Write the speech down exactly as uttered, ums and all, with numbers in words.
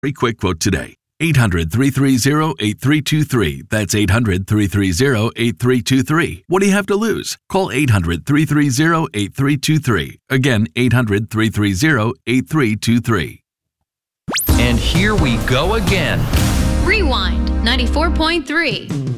Free quick quote today. eight hundred, three three zero, eight three two three. That's eight hundred, three three zero, eight three two three. What do you have to lose? Call eight hundred, three three zero, eight three two three. Again, eight hundred, three three zero, eight three two three. And here we go again. Rewind ninety-four point three.